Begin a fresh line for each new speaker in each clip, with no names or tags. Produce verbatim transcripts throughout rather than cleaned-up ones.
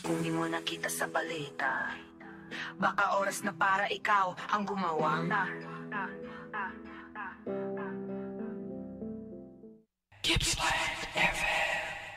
Kung di mo nakita sa balita, baka oras na para ikaw ang gumawa na. Gippsland F M.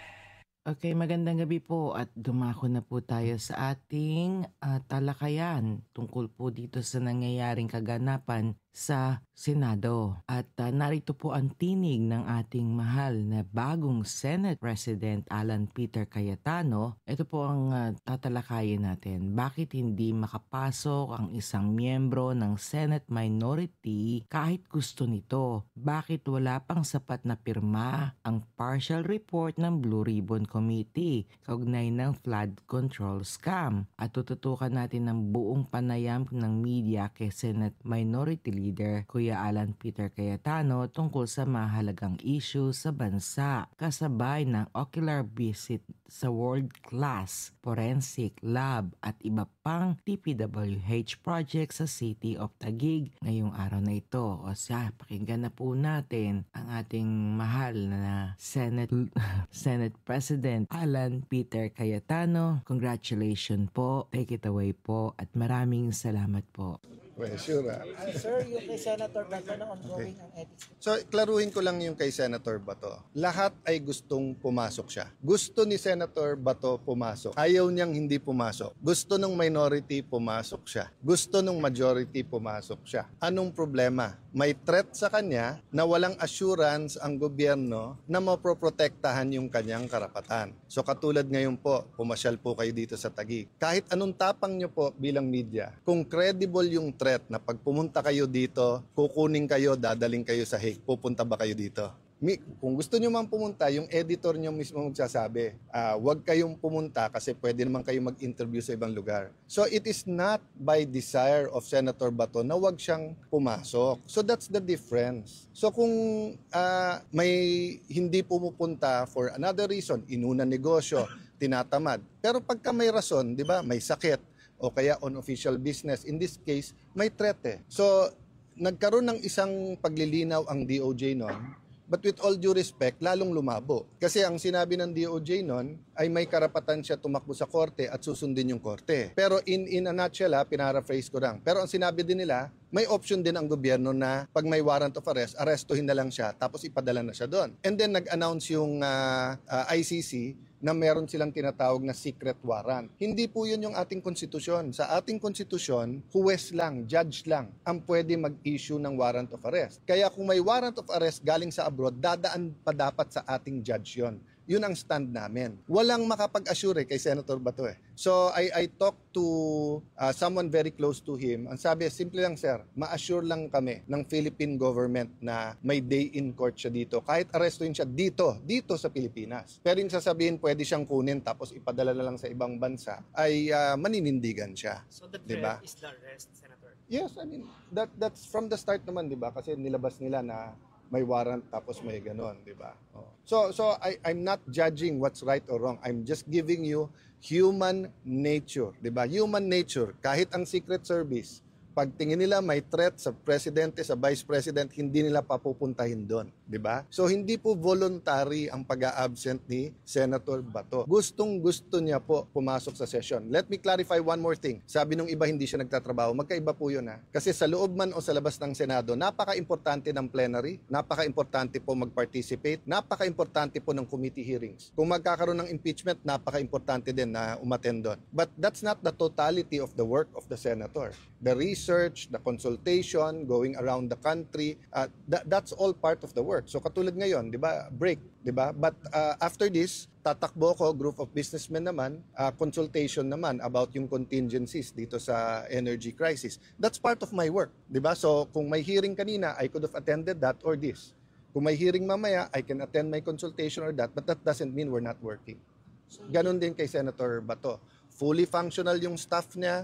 Okay, magandang gabi po at dumako na po tayo sa ating uh, talakayan tungkol po dito sa nangyayaring kaganapan sa Senado. At uh, narito po ang tinig ng ating mahal na bagong Senate President Alan Peter Cayetano. Ito po ang uh, tatalakayin natin. Bakit hindi makapasok ang isang miyembro ng Senate Minority kahit gusto nito? Bakit wala pang sapat na pirma ang partial report ng Blue Ribbon Committee kaugnay ng flood control scam? At tututukan natin ng buong panayam ng media kay Senate Minority Leader Kuya Alan Peter Cayetano tungkol sa mahalagang issue sa bansa, kasabay ng ocular visit sa world-class forensic lab at iba pang D P W H project sa City of Taguig ngayong araw na ito. O siya, pakinggan na po natin ang ating mahal na Senate Senate President Alan Peter Cayetano. Congratulations po. Take it away po at maraming salamat po.
Well, sure. ah.
Uh, sir, yung kay Senator Bato na ongoing ang ethics.
So, klaruhin ko lang yung kay Senator Bato. Lahat ay gustong pumasok siya. Gusto ni Senator Bato pumasok. Ayaw niyang hindi pumasok. Gusto ng minority pumasok siya. Gusto ng majority pumasok siya. Anong problema? May threat sa kanya na walang assurance ang gobyerno na mapoprotektahan yung kanyang karapatan. So, katulad ngayon po, pumasyal po kayo dito sa Taguig. Kahit anong tapang niyo po bilang media, kung credible yung threat na pag pumunta kayo dito, kukunin kayo, dadaling kayo sa Hague, pupunta ba kayo dito? Kung gusto nyo man pumunta, yung editor nyo mismo magsasabi, uh, wag kayong pumunta kasi pwede naman kayo mag-interview sa ibang lugar. So it is not by desire of Senator Bato na wag siyang pumasok. So that's the difference. So kung uh, may hindi pumupunta for another reason, inuna negosyo, tinatamad. Pero pagka may rason, di ba, may sakit, o kaya on official business. In this case, may threat eh. So, nagkaroon ng isang paglilinaw ang D O J noon, but with all due respect, lalong lumabo. Kasi ang sinabi ng D O J noon ay may karapatan siya tumakbo sa korte at susundin yung korte. Pero in, in a nutshell, ha, pinaraphrase ko lang. Pero ang sinabi din nila, may option din ang gobyerno na pag may warrant of arrest, arrestuhin na lang siya tapos ipadala na siya doon. And then nag-announce yung uh, uh, I C C na meron silang tinatawag na secret warrant. Hindi po yun yung ating konstitusyon. Sa ating konstitusyon, huwes lang, judge lang ang pwede mag-issue ng warrant of arrest. Kaya kung may warrant of arrest galing sa abroad, dadaan pa dapat sa ating judge yun. Yun ang stand namin. Walang makapag-assure kay Senator Bato eh. So I, I talked to uh, someone very close to him. Ang sabi, simple lang sir, ma-assure lang kami ng Philippine government na may day in court siya dito. Kahit arrestuin siya dito, dito sa Pilipinas. Pero yung sasabihin, pwede siyang kunin tapos ipadala na lang sa ibang bansa, ay uh, maninindigan siya.
So the threat
diba?
is the arrest, Senator?
Yes, I mean, that that's from the start naman, di ba? Kasi nilabas nila na may warrant tapos may ganon, di ba? Oh. So so I I'm not judging what's right or wrong. I'm just giving you human nature, di ba? Human nature. Kahit ang Secret Service, pag tingin nila may threat sa presidente, sa vice president, hindi nila papupuntahin doon, di ba? So hindi po voluntary ang pag-a-absent ni Senator Bato. Gustong-gusto niya po pumasok sa session. Let me clarify one more thing. Sabi nung iba hindi siya nagtatrabaho, magkaiba po yun ha. Kasi sa loob man o sa labas ng Senado, napaka-importante ng plenary, napaka-importante po mag-participate, napaka-importante po ng committee hearings. Kung magkakaroon ng impeachment, napaka-importante din na umattend doon. But that's not the totality of the work of the senator. The research, the consultation, going around the country, uh, that, that's all part of the work. So katulad ngayon, di ba, break, di ba? But uh, after this, tatakbo ko, group of businessmen naman, uh, consultation naman about yung contingencies dito sa energy crisis. That's part of my work, di ba? So kung may hearing kanina, I could have attended that or this. Kung may hearing mamaya, I can attend my consultation or that, but that doesn't mean we're not working. Ganon din kay Senator Bato. Fully functional yung staff niya,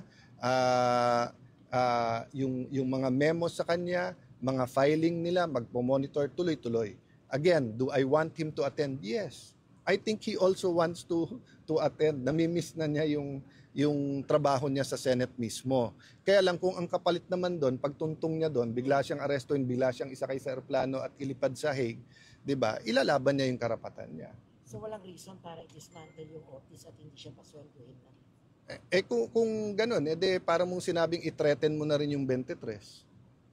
uh, Uh, yung, yung mga memos sa kanya, mga filing nila, magpo-monitor tuloy-tuloy. Again, do I want him to attend? Yes. I think he also wants to to attend. Namimiss na niya yung, yung trabaho niya sa Senate mismo. Kaya lang kung ang kapalit naman doon, pagtuntong niya doon, bigla siyang arestuin, bigla siyang isakay sa aeroplano at ilipad sa Hague, di ba? Ilalaban niya yung karapatan niya.
So walang reason para i-dismantle yung Otis at hindi siya pasweldohin na.
Eh, eh kung, kung ganun, eh de, para mong sinabing i-threaten mo na rin yung twenty-three.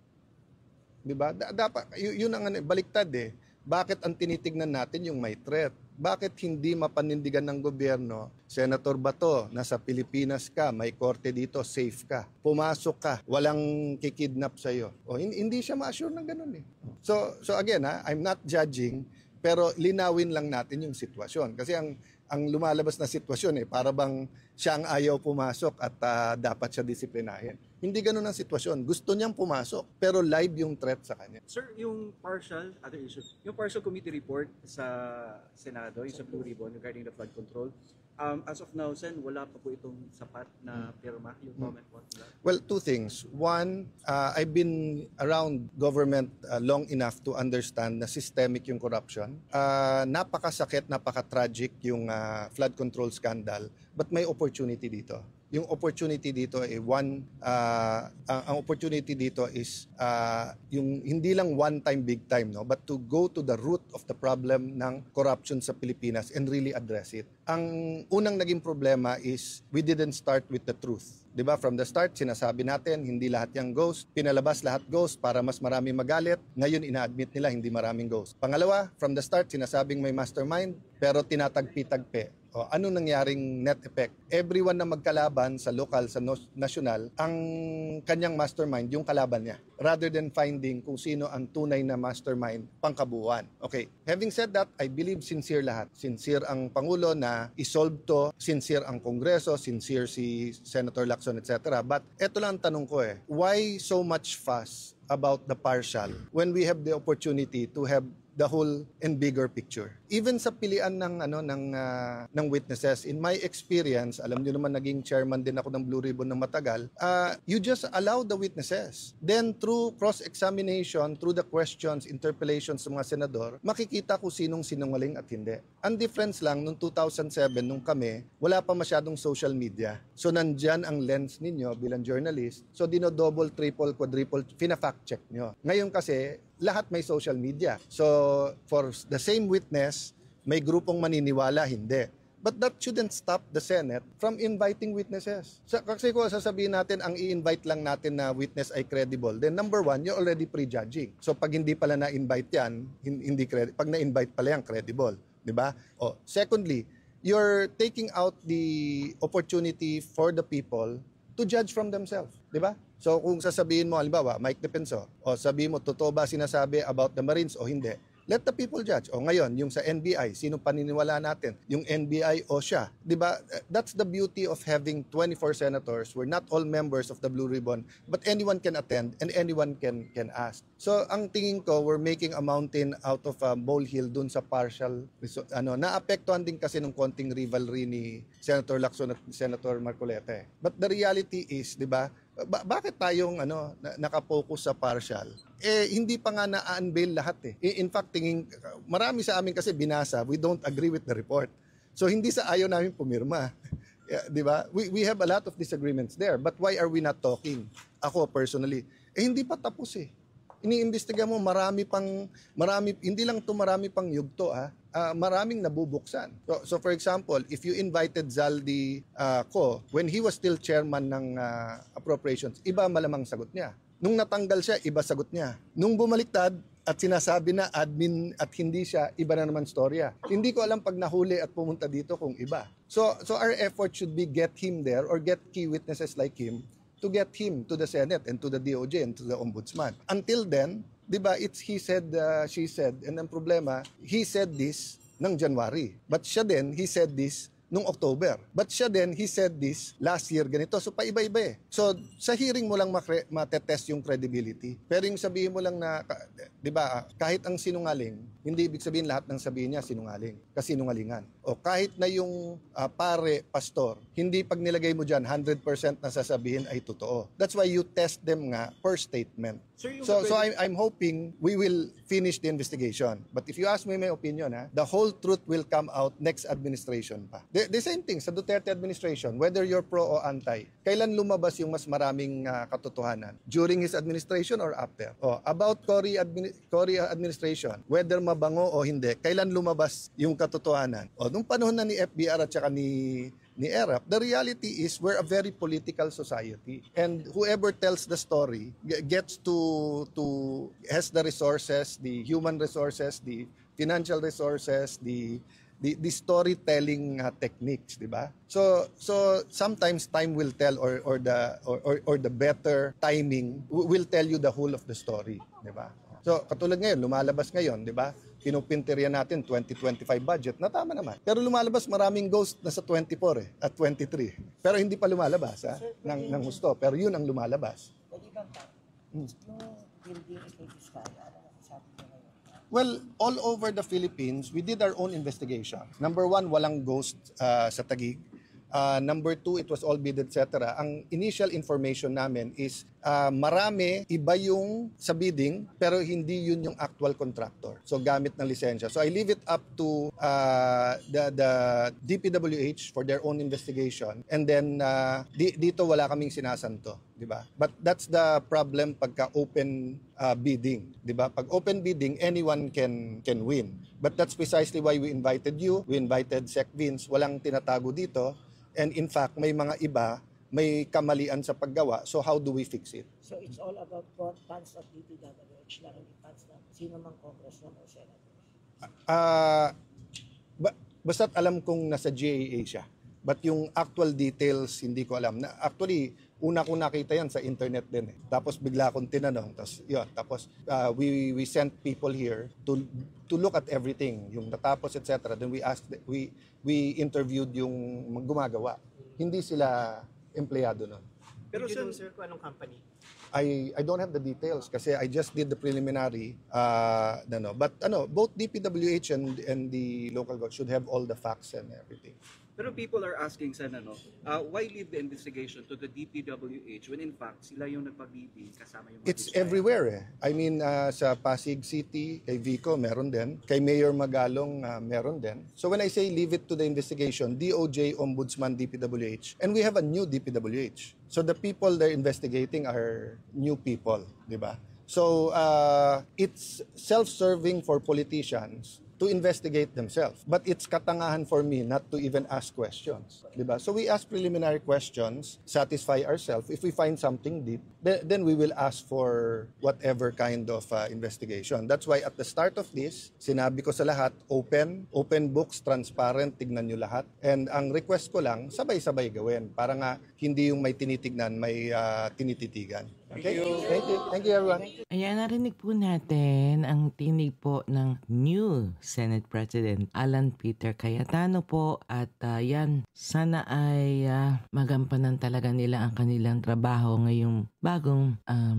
Di ba? Da, dapat, y- yun ang ano, baliktad eh. Bakit ang tinitignan natin yung may threat? Bakit hindi mapanindigan ng gobyerno, Senator Bato, nasa Pilipinas ka, may korte dito, safe ka. Pumasok ka, walang kikidnap sa'yo. O, hin- hindi siya ma-assure ng ganun eh. So, so again, ha, I'm not judging, pero linawin lang natin yung sitwasyon. Kasi ang ang lumalabas na sitwasyon eh, para bang siya ang ayaw pumasok at uh, dapat siya disiplinahin. Hindi ganun ang sitwasyon. Gusto niyang pumasok, pero live yung threat sa kanya.
Sir, yung partial, other issue, yung partial committee report sa Senado, yung sa Blue Ribbon regarding the flood control, um, as of now, Sen, wala pa po itong sapat na pirma, yung comment po nila.
Well, two things. One, uh, I've been around government uh, long enough to understand na systemic yung corruption. Uh, napakasakit, napaka-tragic yung uh, flood control scandal, but may opportunity dito. Yung opportunity dito ay one, uh, ang, ang opportunity dito is uh, yung hindi lang one time, big time, no? But to go to the root of the problem ng corruption sa Pilipinas and really address it. Ang unang naging problema is we didn't start with the truth. Diba? From the start, sinasabi natin, hindi lahat yung ghost. Pinalabas lahat ghost para mas marami magalit. Ngayon, ina-admit nila, hindi maraming ghost. Pangalawa, from the start, sinasabing may mastermind, pero tinatagpi-tagpi. O, anong nangyaring net effect? Everyone na magkalaban sa local, sa no- national, ang kanyang mastermind, yung kalaban niya. Rather than finding kung sino ang tunay na mastermind pangkabuuan. Okay, having said that, I believe sincere lahat. Sincere ang Pangulo na isolve to, sincere ang Kongreso, sincere si Senator Lacson, et cetera. But eto lang ang tanong ko eh, why so much fuss about the partial when we have the opportunity to have the whole and bigger picture? Even sa pilian ng ano ng uh, ng witnesses, in my experience, alam niyo naman naging chairman din ako ng Blue Ribbon ng matagal, uh, you just allow the witnesses. Then through cross-examination, through the questions, interpellations ng mga senador, makikita kung sinong sinungaling at hindi. Ang difference lang nung two thousand seven nung kami, wala pa masyadong social media. So nandyan ang lens ninyo bilang journalist. So dino-double, triple, quadruple, fina-fact check nyo. Ngayon kasi lahat may social media. So for the same witness, may grupong maniniwala, hindi. But that shouldn't stop the Senate from inviting witnesses. Sa, kasi kung sasabihin natin, ang i-invite lang natin na witness ay credible, then number one, you're already prejudging. So pag hindi pala na-invite yan, hindi credi- pag na-invite pala yan, credible. Diba? O, secondly, you're taking out the opportunity for the people to judge from themselves. Diba? So kung sasabihin mo, halimbawa, Mike Defensor, o sabihin mo, totoo ba sinasabi about the Marines o hindi? Let the people judge. O ngayon, yung sa N B I, sino paniniwala natin? Yung N B I o siya? Diba? That's the beauty of having twenty-four senators. We're not all members of the Blue Ribbon, but anyone can attend and anyone can can ask. So ang tingin ko, we're making a mountain out of a molehill dun sa partial. Ano, naapektuhan din kasi ng konting rivalry ni Senator Lacson at Senator Marcoleta. But the reality is, diba, Ba- bakit tayong ano na- nakapokus sa partial? Eh hindi pa nga na-unveil lahat eh. In fact, tingin marami sa amin kasi binasa, we don't agree with the report. So hindi sa ayaw namin pumirma. Yeah, 'di ba? We we have a lot of disagreements there. But why are we not talking? Ako personally, eh hindi pa tapos eh. Iniimbestiga mo marami pang marami hindi lang 'to marami pang yugto ah. Uh, maraming nabubuksan. So, so for example, if you invited Zaldi uh, Ko when he was still chairman ng uh, appropriations, iba malamang sagot niya. Nung natanggal siya, iba sagot niya. Nung bumaliktad at sinasabi na admin at hindi siya, iba na naman storya. Hindi ko alam pag nahuli at pumunta dito kung iba. So, so our effort should be get him there or get key witnesses like him to get him to the Senate and to the D O J and to the Ombudsman. Until then, di ba, it's he said, uh, she said, and ang problema, he said this ng January. But siya din, he said this nung October. But siya din, he said this last year ganito. So paiba-iba eh. So sa hearing mo lang makre- matetest yung credibility. Pero yung sabihin mo lang na, di ba, kahit ang sinungaling, hindi ibig sabihin lahat ng sabihin niya sinungaling. Kasinungalingan. O O kahit na yung ah, pare, pastor, hindi pag nilagay mo dyan, one hundred percent na sasabihin ay totoo. That's why you test them nga per statement.
Sir, yung
So so
pwede-
I'm, I'm hoping we will finish the investigation. But if you ask me my opinion, ha, the whole truth will come out next administration pa. The, the same thing sa Duterte administration, whether you're pro o anti, kailan lumabas yung mas maraming ah, katotohanan? During his administration or after? Oh, about Cory, admini- Cory administration, whether mabango o hindi, kailan lumabas yung katotohanan? O, nung panahon na ni F B R at saka ni ni Erap, the reality is we're a very political society. And whoever tells the story ge- gets to, to has the resources, the human resources, the financial resources, the the, the storytelling uh, techniques, di ba? So so sometimes time will tell or or the or, or, or the better timing w- will tell you the whole of the story, di ba? So katulad ngayon, lumalabas ngayon, di ba? Pinupinteriya natin twenty twenty-five budget, na tama naman. Pero lumalabas maraming ghost na sa twenty-four eh, at twenty-three. Pero hindi pa lumalabas ha, ng, ng husto. Pero yun ang lumalabas.
Pwede kang pa. Yung building kay Vizcaya, ano masasabi niyo ngayon?
Well, all over the Philippines, we did our own investigation. Number one, walang ghost uh, sa Taguig. Uh, number two, it was all bid, et cetera. Ang initial information namin is uh, marami, iba yung sa bidding, pero hindi yun yung actual contractor. So, gamit ng lisensya. So, I leave it up to uh, the, the D P W H for their own investigation. And then, uh, di, dito wala kaming sinasanto. Di ba? But that's the problem pagka open uh, bidding. Di ba? Pag open bidding, anyone can can win. But that's precisely why we invited you. We invited Sec Vince. Walang tinatago dito. And in fact, may mga iba, may kamalian sa paggawa. So how do we fix it?
So it's all about funds of D P W H lang, hindi funds ng sino mang congressman o senator.
Ah, ba, basta't alam kong nasa G A A siya. But yung actual details, hindi ko alam. Na, actually, una kong nakita yan sa internet din eh. Tapos bigla akong tinanong. Tapos yun. Tapos uh, we, we sent people here to to look at everything. Yung natapos, et cetera. Then we asked, we, we interviewed yung gumagawa. Hindi sila empleyado nun.
Pero
Did you
sir,
know, sir, kung anong company?
I I don't have the details kasi I just did the preliminary uh ano, but ano, both D P W H and and the local government should have all the facts and everything.
pero people are asking sa ano, uh, why leave the investigation to the D P W H when in fact sila yung nagpag-bidding kasama yung mga
It's
Vizcaya?
everywhere eh. I mean uh, sa Pasig City, kay Vico meron din, kay Mayor Magalong uh, meron din. So when I say leave it to the investigation, D O J, Ombudsman, D P W H, and we have a new D P W H. So the people they're investigating are new people, di ba? So uh, it's self-serving for politicians to investigate themselves. But it's katangahan for me not to even ask questions. Diba? So we ask preliminary questions, satisfy ourselves. If we find something deep, then, then we will ask for whatever kind of uh, investigation. That's why at the start of this, sinabi ko sa lahat, open, open books, transparent, tignan nyo lahat. And ang request ko lang, sabay-sabay gawin. Para nga hindi yung may tinitignan, may uh, tinititigan. Okay? Thank you. Thank you everyone.
Ayan, narinig po natin ang tinig po ng new Senate President Alan Peter Cayetano po at uh, yan, sana ay uh, magampanan talaga nila ang kanilang trabaho ngayong bagong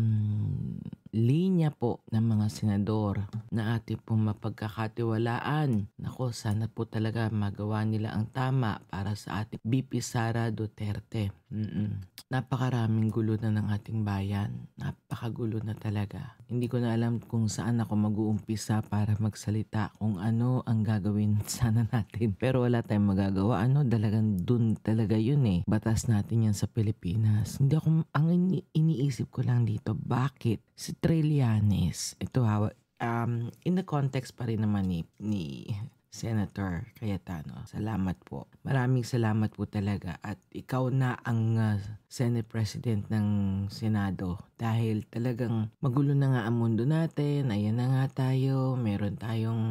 um, linya po ng mga senador na ating pong mapagkakatiwalaan. Nako, sana po talaga magawa nila ang tama para sa ating B P Sara Duterte. Mm-mm. Napakaraming gulo na ng ating bayan. Napakagulo na talaga. Hindi ko na alam kung saan ako mag-uumpisa para magsalita kung ano ang gagawin sana natin. Pero wala tayong magagawa. Ano, dalagang dun talaga yun eh. Batas natin yan sa Pilipinas. Hindi ako, ang ini- iniisip ko lang dito, bakit si Trillanes, ito ha, um, in the context pa rin naman ni, ni Senator Cayetano. Salamat po. Maraming salamat po talaga at ikaw na ang uh, Senate President ng Senado dahil talagang magulo na nga ang mundo natin. Ayan na nga tayo. Meron tayong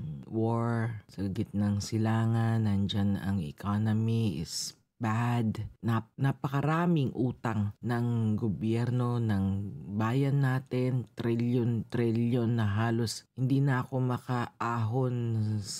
war sa gitnang silangan. Nandyan ang economy is bad. Nap- napakaraming utang ng gobyerno, ng bayan natin, trilyon-trilyon na halos hindi na ako makaahon sa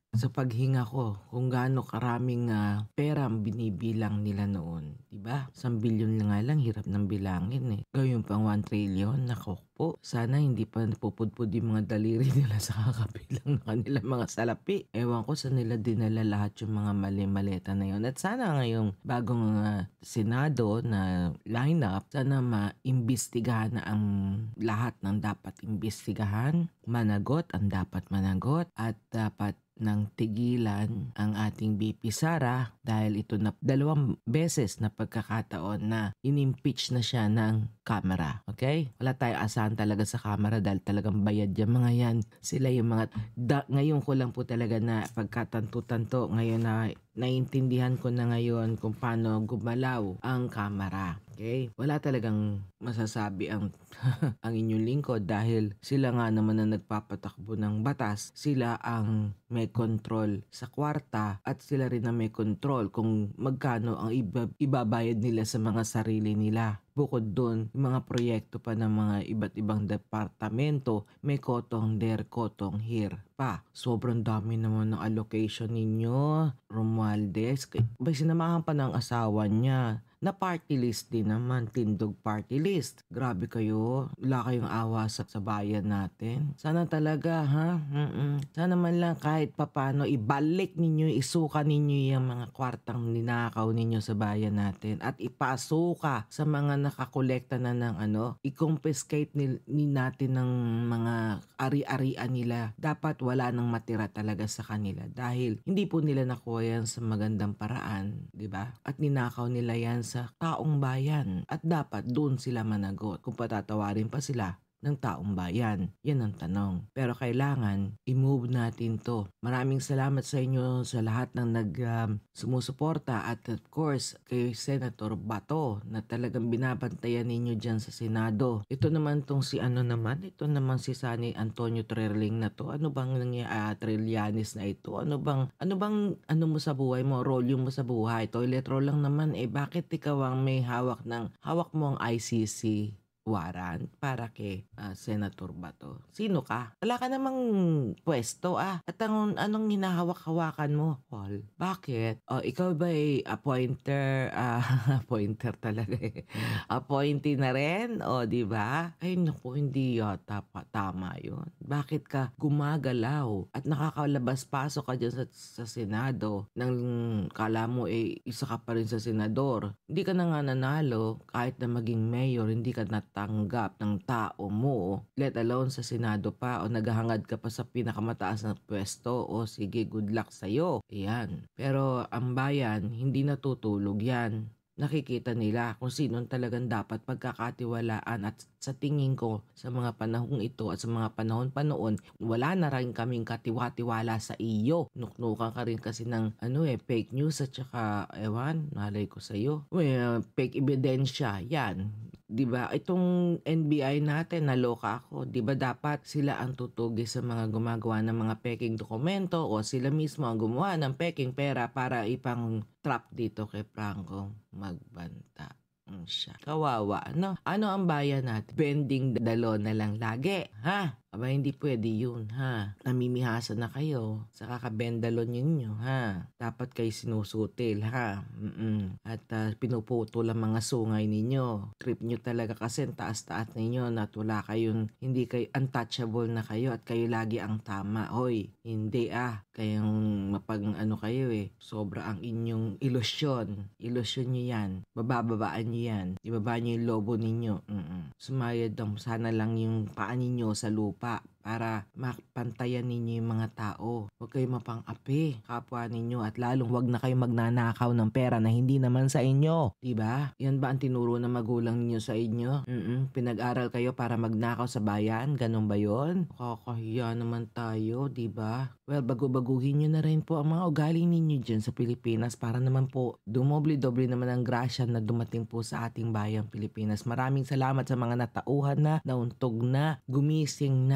sa paghinga ko kung gaano karaming ah, pera ang binibilang nila noon. Diba? Isang bilyon na nga lang, hirap ng bilangin eh. Gawin pang one trillion, nako po. Sana hindi pa napupudpud yung mga daliri nila sa kakabilang ng kanilang mga salapi. Ewan ko sa nila dinala lahat yung mga mali-maleta na yun. At sana ngayong bagong ah, Senado na lineup, sana maimbestigahan na ang lahat ng dapat imbestigahan. Managot ang dapat managot at dapat ng tigilan ang ating B P Sara dahil ito na dalawang beses na pagkakataon na inimpeach na siya ng Kamara. Okay? Wala tayong asahan talaga sa Kamara dahil talagang bayad yung mga yan. Sila yung mga, da, ngayon ko lang po talaga na pagkatanto-tanto, ngayon na naiintindihan ko na ngayon kung paano gumalaw ang Kamara. Okay? Wala talagang masasabi ang ang inyong lingkod dahil sila nga naman na nagpapatakbo ng batas, sila ang may control sa kwarta at sila rin na may control kung magkano ang iba, ibabayad nila sa mga sarili nila. Bukod doon, yung mga proyekto pa ng mga iba't ibang departamento, may kotong there, kotong here pa. Sobrang dami naman ng allocation ninyo, Romualdez. Ba, sinamahan pa ng asawa niya na party list din naman, tindog party list. Grabe kayo, wala kayong awa sa, sa bayan natin. Sana talaga, ha? Mm-mm. Sana man lang kahit papano ibalik ninyo, isuka ninyo yung mga kwartang ninakaw ninyo sa bayan natin at ipasuka sa mga nakakolekta na ng ano, i-confiscate ni, ni natin ng mga ari-arian nila. Dapat wala nang matira talaga sa kanila dahil hindi po nila nakuha yan sa magandang paraan, di ba? At ninakaw nila yan sa taong bayan at dapat doon sila managot kung patatawarin pa sila ng taong bayan. Yan ang tanong. Pero kailangan i-move natin to. Maraming salamat sa inyo sa lahat ng nag um, sumusuporta at of course kay Senator Bato na talagang binabantayan ninyo dyan sa Senado. Ito naman tong si ano naman, ito naman si Sani Antonio Trerling na to. Ano bang nangyayari uh, Trillanes na ito? Ano bang ano bang ano mo sa buhay mo? Role mo sa buhay? Toilet roll lang naman eh. Bakit ikaw ang may hawak ng hawak mo ang I C C warrant para kay uh, Senator Bato? Sino ka? Wala ka namang pwesto ah. At ang, anong hinahawak-hawakan mo? Paul, bakit? O, ikaw ba ay appointer? Uh, appointer talaga eh. Appointee na rin? O, di ba? Ay, naku, hindi yata pa, tama yun. Bakit ka gumagalaw at nakakalabas-pasok ka dyan sa, sa Senado nang kala mo eh, isa ka pa rin sa senador? Hindi ka na nga nanalo kahit na maging mayor, hindi ka nat tanggap ng tao mo, let alone sa Senado pa o naghahangad ka pa sa pinakamataas na pwesto o sige good luck sa'yo. Ayan. Pero ang bayan, hindi natutulog yan. Nakikita nila kung sino talagang dapat pagkakatiwalaan at sa tingin ko sa mga panahong ito at sa mga panahon pa noon, wala na rin kaming katiwa-tiwala sa iyo. Nuknukan ka rin kasi ng ano eh, fake news at saka ewan, nalay ko sa iyo. Well, fake ebidensya, yan. 'Di ba? Itong N B I natin naloka ako. 'Di ba dapat sila ang tutugi sa mga gumagawa ng mga peking dokumento o sila mismo ang gumawa ng peking pera para ipang trap dito kay Franco magbanta. Mm, siya. Kawawa, no? Ano ang bayan natin? Bending dalo na lang lagi, ha? Aba, hindi pwede yun, ha? Namimihasa na kayo sa kakabendalon ninyo, ha? Dapat kayo sinusutil, ha? Mm-mm. At uh, pinuputol ang mga sungay ninyo. Trip nyo talaga kasi taas-taas ninyo na wala kayong, hindi kayo untouchable na kayo at kayo lagi ang tama. Hoy, hindi ah. Kayong mapag ano kayo eh. Sobra ang inyong ilusyon. Ilusyon nyo yan. Babababaan nyo yan. Ibaba nyo yung lobo ninyo. Mm-mm. Sumayad lang sana lang yung paa ninyo sa lupa para mapantayan ninyo yung mga tao. Huwag kayo mapang-api kapwa ninyo at lalong huwag na kayo magnanakaw ng pera na hindi naman sa inyo. Diba? Yan ba ang tinuro ng magulang ninyo sa inyo? Mm-mm. Pinag-aral kayo para magnakaw sa bayan? Ganon ba yun? Kakahiya naman tayo, diba? Well, bago-baguhin nyo na rin po ang mga ugali ninyo dyan sa Pilipinas para naman po dumoble-doble naman ang grasya na dumating po sa ating bayang Pilipinas. Maraming salamat sa mga natauhan na, nauntog na, gumising na sa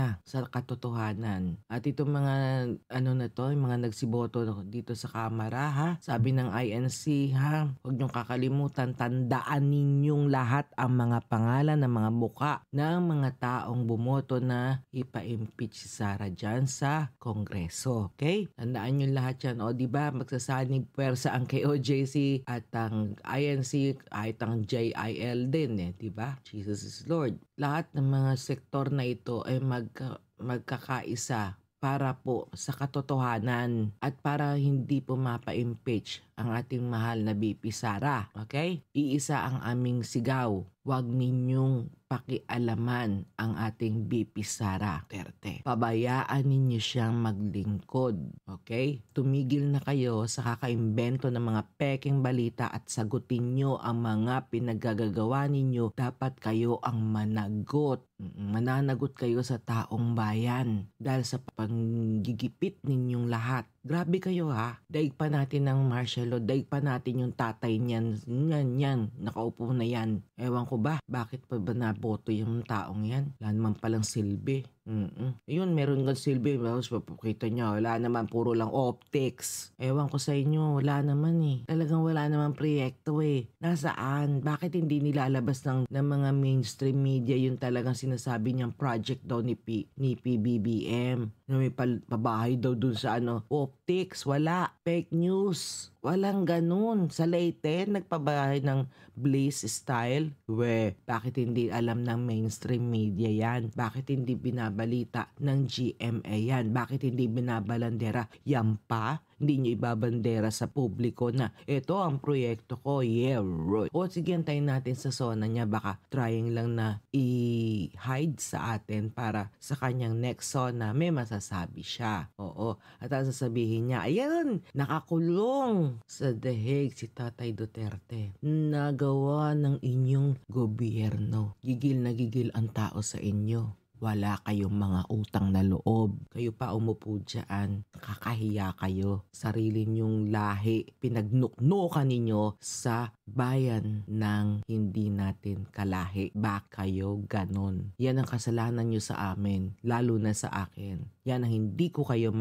sa katotohanan. At itong mga ano na to, yung mga nagsiboto dito sa Kamara ha, sabi ng I N C ha, huwag niyong kakalimutan, tandaan ninyong lahat ang mga pangalan ng mga muka ng mga taong bumoto na ipa-impeach si Sara dyan sa Kongreso. Okay? Tandaan niyo lahat yan. O diba, magsasanig pwersa ang K O J C at ang I N C at ang J I L din eh, diba? Jesus is Lord. Lahat ng mga sektor na ito ay magka, magkakaisa para po sa katotohanan at para hindi po mapa-impeach ang ating mahal na B P Sara. Okay? Iisa ang aming sigaw. Huwag ninyong pakialaman ang ating B P Sara Duterte. Pabayaan ninyo siyang maglingkod. Okay? Tumigil na kayo sa kakaimbento ng mga peking balita at sagutin nyo ang mga pinagagagawa ninyo. Dapat kayo ang managot. Mananagot kayo sa taong bayan dahil sa panggigipit ninyong lahat. Grabe kayo ha. Daig pa natin ng martial law. Daig pa natin yung tatay niyan. Yan, yan. Nakaupo na yan. Ewan ko ba? Bakit pa ba naboto yung taong yan? Wala naman palang silbi. Mm-mm. Yun, meron ng silbi. Kita nyo, wala naman. Puro lang optics. Ewan ko sa inyo. Wala naman eh. Talagang wala naman proyekto eh. Nasaan? Bakit hindi nilalabas ng, ng mga mainstream media yung talagang sinasabi niyang project daw ni, P, ni P B B M? Na may pabahay daw dun sa ano, optics, wala. Fake news. Walang ganun. Sa Leyte, nagpabahay ng Blaze Style. We, bakit hindi alam ng mainstream media yan? Bakit hindi binabalita ng G M A yan? Bakit hindi binabalandera? Yan pa? Hindi nyo ibabandera sa publiko na ito ang proyekto ko. Yeah, right. O sige, antayin natin sa zona niya. Baka trying lang na i-hide sa atin para sa kanyang next zona may masasabi siya. Oo. At ang sasabihin niya, ayan, nakakulong sa dahig si Tatay Duterte. Nagawa ng inyong gobyerno. Gigil na gigil ang tao sa inyo. Wala kayong mga utang na loob. Kayo pa umupo dyan. Kakahiya kayo. Sarili nyong lahi. Pinagnuknukan ninyo sa bayan ng hindi natin kalahi. Bak kayo ganon. Yan ang kasalanan nyo sa amin. Lalo na sa akin. Yan ang hindi ko kayo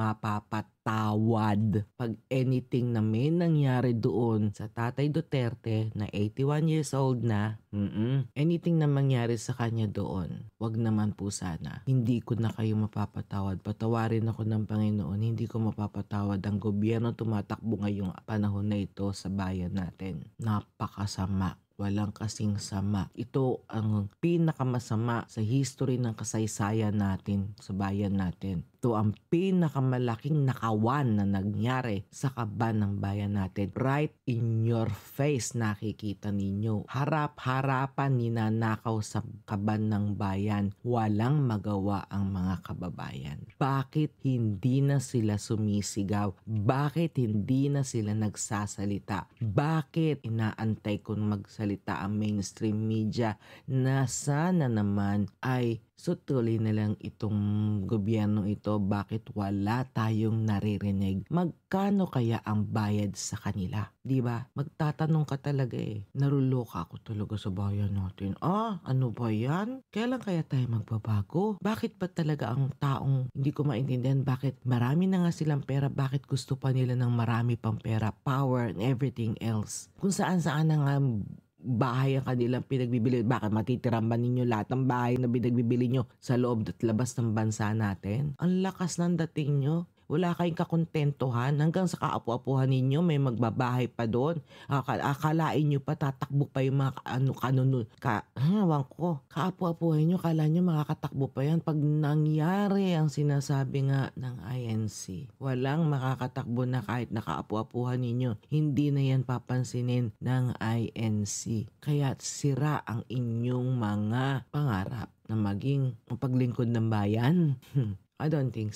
mapapatawad. Pag anything na may nangyari doon sa Tatay Duterte na eighty-one years old na, mm-mm, anything na mangyari sa kanya doon, wag naman po sana. Hindi ko na kayo mapapatawad. Patawarin ako ng Panginoon. Hindi ko mapapatawad ang gobyerno tumatakbo ngayong panahon na ito sa bayan natin. Napakasama. Walang kasing sama. Ito ang pinakamasama sa history ng kasaysayan natin sa bayan natin. Ito ang pinakamalaking nakawan na nangyari sa kaban ng bayan natin. Right in your face nakikita ninyo. Harap-harapan ninanakaw sa kaban ng bayan. Walang magawa ang mga kababayan. Bakit hindi na sila sumisigaw? Bakit hindi na sila nagsasalita? Bakit inaantay kong magsalita ang mainstream media na sana naman ay sutuloy na lang itong gobyerno ito? Bakit wala tayong naririnig? Magkano kaya ang bayad sa kanila? Di ba? Magtatanong ka talaga eh. Naruloka ako talaga sa bayan natin. Ah, ano ba yan? Kailan kaya tayo magbabago? Bakit ba talaga ang taong hindi ko maintindihan bakit marami na nga silang pera, bakit gusto pa nila ng marami pang pera, power and everything else? Kung saan saan na nga bahay ang kanilang pinagbibili. Bakit matitiran ba ninyo lahat ng bahay na pinagbibili nyo sa loob at labas ng bansa natin? Ang lakas ng dating nyo. Wala kayong kakontentuhan. Hanggang sa kaapu-apuhan ninyo, may magbabahay pa doon. Akal akalain nyo pa, tatakbo pa yung mga ano, kanunod. Ka, ewan ko, kaapu-apuhan nyo, kala nyo makakatakbo pa yan. Pag nangyari ang sinasabi nga ng I N C, walang makakatakbo na kahit nakaapu-apuhan ninyo. Hindi na yan papansinin ng I N C. Kaya sira ang inyong mga pangarap na maging paglingkod ng bayan. I don't think so.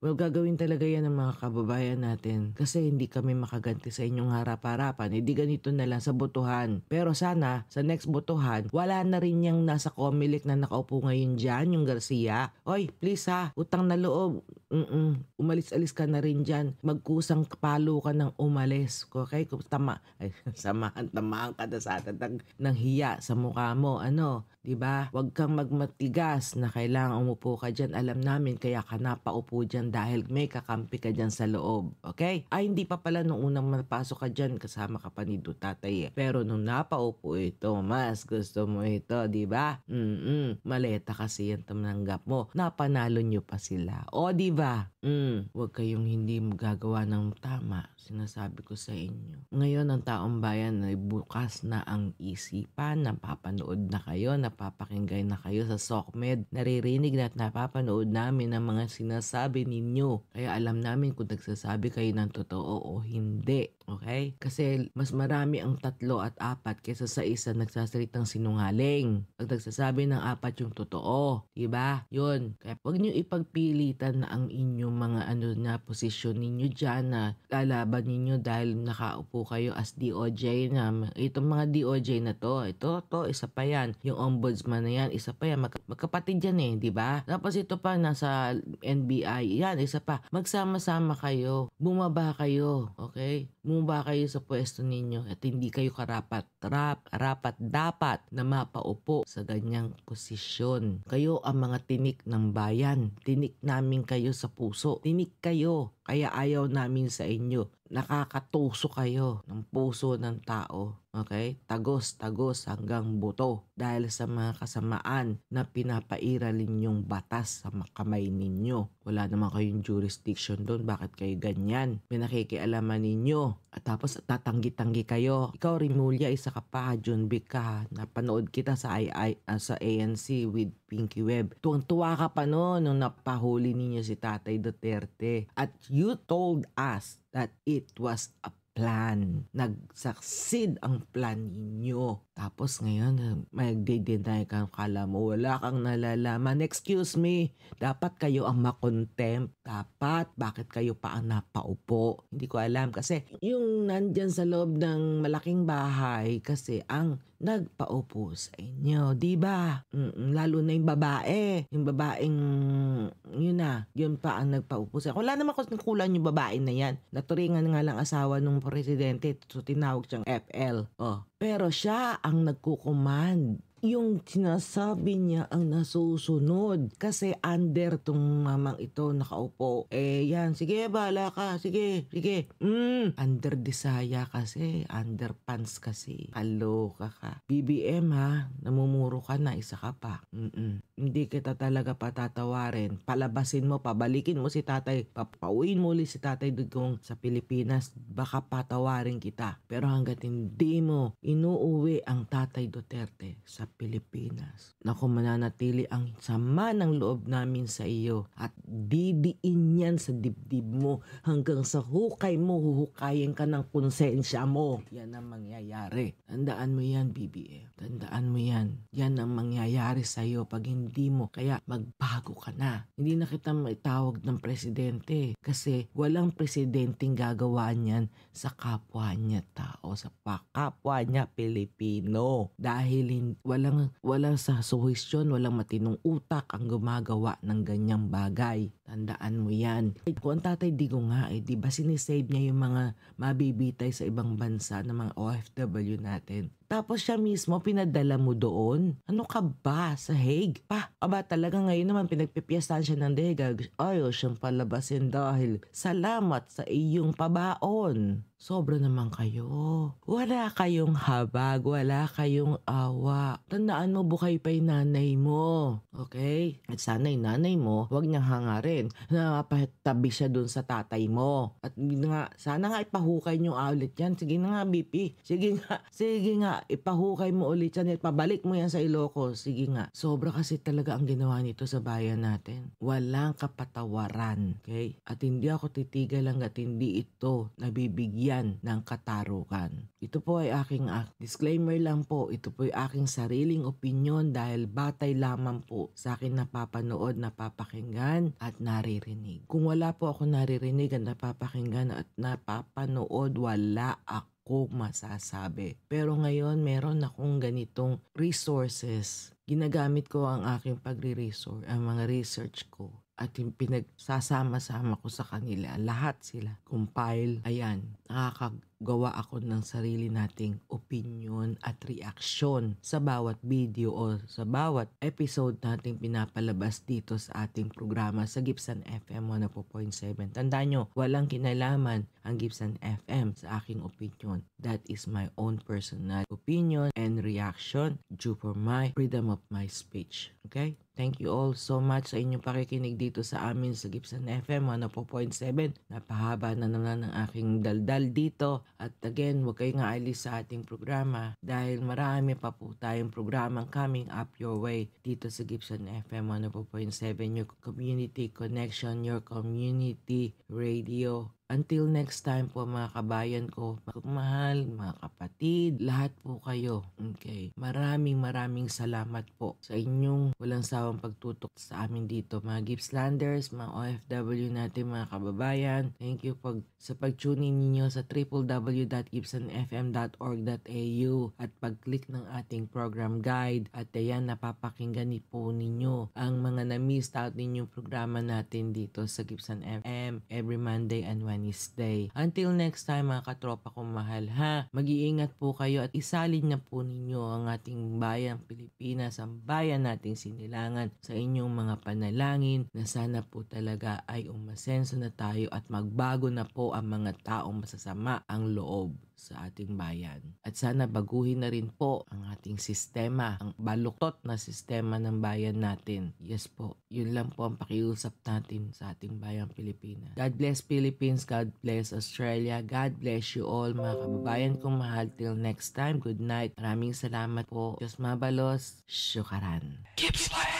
Well, gagawin talaga yan ng mga kababayan natin kasi hindi kami makaganti sa inyong harap-harapan. Hindi ganito na lang sa botohan. Pero sana, sa next botohan, wala na rin yung nasa Comelec na nakaupo ngayon dyan, yung Garcia. Oy, please ha, utang na loob. Mm-mm. Umalis-alis ka na rin dyan. Magkusang palo ka ng umalis. Okay? Kung tama, ay, samahan, tamaan ka na sa atin ng, ng hiya sa mukha mo. Ano? Diba? Huwag kang magmatigas na kailangan umupo ka dyan. Alam namin kaya ka napaupo dyan dahil may kakampi ka dyan sa loob. Okay? Ay, hindi pa pala nung unang mapasok ka dyan kasama ka pa ni Dutatay eh. Pero nung napaupo ito, mas gusto mo ito, diba? Mm-mm. Maleta kasi yan tamanggap mo. Napanalo nyo pa sila. O, diba? Mm. Huwag kayong hindi magagawa ng tama. Sinasabi ko sa inyo. Ngayon, ang taong bayan ay bukas na ang isipan. Napapanood na kayo, napapakinggan na kayo sa SOCMED. Naririnig na at napapanood namin ang mga sinasabi ninyo. Kaya alam namin kung nagsasabi kayo ng totoo o hindi. Okay? Kasi mas marami ang tatlo at apat kaysa sa isa nagsasalitang sinungaling. Pag nagsasabi ng apat yung totoo. Diba? Yun. Kaya huwag nyo ipagpilitan na ang inyong mga ano na posisyon ninyo dyan na lalaban ninyo dahil nakaupo kayo as D O J na. Itong mga D O J na to, ito, to, isa pa yan. Yung ombudsman na yan, isa pa yan. Mag- magkapatid yan eh, di ba? Tapos ito pa, nasa N B I, yan, isa pa. Magsama-sama kayo. Bumaba kayo, okay? Bumaba kayo sa pwesto ninyo at hindi kayo karapat, rap, karapat, dapat na mapaupo sa ganyang posisyon. Kayo ang mga tinik ng bayan. Tinik namin kayo sa puso. Tinik kayo. Kaya ayaw namin sa inyo. Nakakatuso kayo ng puso ng tao. Okay? Tagos, tagos hanggang buto. Dahil sa mga kasamaan na pinapairal ninyong batas sa kamay ninyo. Wala naman kayong jurisdiction doon. Bakit kayo ganyan? Pinakikialaman ninyo. At tapos tatanggi-tanggi kayo. Ikaw, Rimulya, isa ka pa. John Vic ka. Napanood kita sa, I, I, uh, sa A N C with Pinky Web. Tuwang-tuwa ka pa noon nung napahuli ninyo si Tatay Duterte. At you told us that it was a plan. Nag-succeed ang plan ninyo. Tapos ngayon, mag-deny kang kala mo, wala kang nalalaman. Excuse me, dapat kayo ang makontempt. Dapat, bakit kayo pa ang napaupo? Hindi ko alam kasi yung nandyan sa loob ng malaking bahay kasi ang nagpaupo sa inyo, di ba? Lalo na yung babae. Yung babaeng, yun na, yun pa ang nagpaupo sa inyo. Wala naman kung kulang yung babae na yan. Naturingan nga lang asawa ng presidente, so tinawag siyang F L. Oh. Pero siya ang nagkukuman. Yung sinasabi niya ang nasusunod. Kasi under tong mamang ito nakaupo. Eh yan, sige bahala ka. Sige, sige. Mm, under Disaya kasi. Under pants kasi. Kaloka ka. B B M ha, namumuro ka na, isa ka pa. Mm-mm. Hindi kita talaga patatawarin. Palabasin mo, pabalikin mo si tatay. Papauwiin mo ulit si tatay dugong sa Pilipinas. Baka patawarin kita. Pero hanggat hindi mo inuuwi ang Tatay Duterte sa Pilipinas, naku, mananatili ang sama ng loob namin sa iyo at didiin yan sa dibdib mo hanggang sa hukay mo, huhukayin ka ng konsensya mo. Yan ang mangyayari. Tandaan mo yan, B B M. Tandaan mo yan. Yan ang mangyayari sa iyo pag hindi mo. Kaya magbago ka na. Hindi na kita maitawag ng presidente kasi walang presidenteng gagawa niyan sa kapwa niya tao, sa kapwa niya Pilipino. Dahil hin- walang, walang sa suhisyon, walang matinong utak ang gumagawa ng ganyang bagay. Tandaan mo yan. Kung ang Tatay Digong nga eh, di ba sinisave niya yung mga mabibitay sa ibang bansa ng mga O F W natin? Tapos siya mismo pinadala mo doon. Ano ka ba sa Hague? Pa, aba talaga ngayon naman pinagpipiyastahan siya ng Hague. Ayaw siyang palabasin dahil salamat sa iyong pabaon. Sobra naman kayo. Wala kayong habag, wala kayong awa. Tandaan mo, buhay pa yung nanay mo. Okay? At sana yung nanay mo, huwag niyang hangarin na mapatabi siya dun sa tatay mo. At nga, sana nga ipahukay niyo ulit yan. Sige na nga, B P. Sige nga, sige nga, ipahukay mo ulit yan at pabalik mo yan sa Ilocos. Sige nga. Sobra kasi talaga ang ginawa nito sa bayan natin. Walang kapatawaran. Okay? At hindi ako titigil hanggat hindi ito nabibigyan ng katarukan. Ito po ay aking uh, disclaimer lang po. Ito po ay aking sariling opinion dahil batay lamang po sa akin napapanood, napapakinggan at naririnig. Kung wala po ako naririnig at napapakinggan at napapanood, wala ako masasabi. Pero ngayon, meron akong ganitong resources. Ginagamit ko ang aking pagre-research, ang mga research ko. At yung pinagsasama-sama ko sa kanila, lahat sila. Compile, ayan, nakakagawa ako ng sarili nating opinion at reaksyon sa bawat video o sa bawat episode nating pinapalabas dito sa ating programa sa Gibson F M one oh four point seven. Tandaan nyo, walang kinalaman ang Gibson F M sa aking opinion. That is my own personal opinion and reaction due for my freedom of my speech. Okay? Thank you all so much sa inyong pakikinig dito sa amin sa Gibson F M one oh four point seven. Napahaba na naman ang aking daldal dito. At again, huwag kayong aalis sa ating programa dahil marami pa po tayong programang coming up your way dito sa Gibson F M one oh four point seven. Your community connection, your community radio. Until next time po mga kabayan ko, mga mahal, mga kapatid, lahat po kayo. Okay. Maraming maraming salamat po sa inyong walang sawang pagtutok sa amin dito. Mga Gippslanders, mga O F W natin, mga kababayan. Thank you pag, sa pag-tune in ninyo sa w w w dot gibson f m dot org dot a u at pag-click ng ating program guide. At ayan, napapakinggan ni po ninyo ang mga na-missed out ninyong programa natin dito sa Gibson F M every Monday and Wednesday. Wednesday. Until next time mga katropa kong mahal ha, mag-iingat po kayo at isalin na po ninyo ang ating bayang Pilipinas, ang bayan nating sinilangan sa inyong mga panalangin na sana po talaga ay umasenso na tayo at magbago na po ang mga taong masasama ang loob sa ating bayan. At sana baguhin na rin po ang ating sistema, ang baluktot na sistema ng bayan natin. Yes po, yun lang po ang pakiusap natin sa ating bayang Pilipinas. God bless Philippines, God bless Australia, God bless you all mga kababayan kong mahal. Till next time, good night. Maraming salamat po. Diyos mabalos, syukaran.
Gippsland.